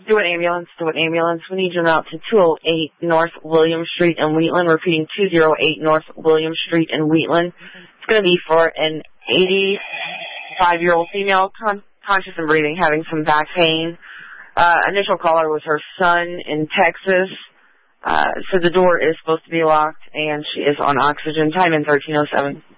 Do it ambulance. We need you out to 208 North William Street in Wheatland. Repeating, 208 North William Street in Wheatland. It's going to be for an 85-year-old female, conscious and breathing, having some back pain. Initial caller was her son in Texas. So the door is supposed to be locked, and she is on oxygen. Time in 1307.